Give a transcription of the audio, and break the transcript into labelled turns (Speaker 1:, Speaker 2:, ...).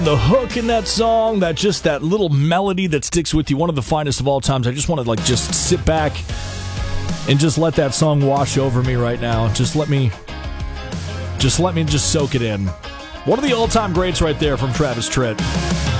Speaker 1: The hook in that song, that little melody that sticks with you, one of the finest of all times. I just want to just sit back and just let that song wash over me right now. Just let me soak it in. One of the all-time greats right there from Travis Tritt.